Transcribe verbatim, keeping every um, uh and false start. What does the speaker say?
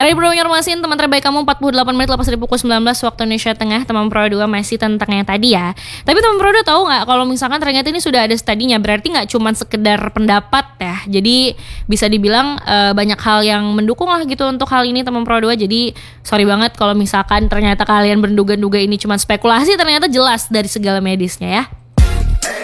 Ada perlu informasiin teman terbaik kamu empat puluh delapan menit lepas dari pukul sembilan belas waktu Indonesia Tengah. Teman Pro dua masih tentang yang tadi ya. Tapi teman Pro dua tahu nggak kalau misalkan ternyata ini sudah ada studinya, berarti nggak cuma sekedar pendapat ya. Jadi bisa dibilang uh, banyak hal yang mendukung lah gitu untuk hal ini teman Pro dua. Jadi sorry banget kalau misalkan ternyata kalian berduga-duga ini cuma spekulasi, ternyata jelas dari segala medisnya ya.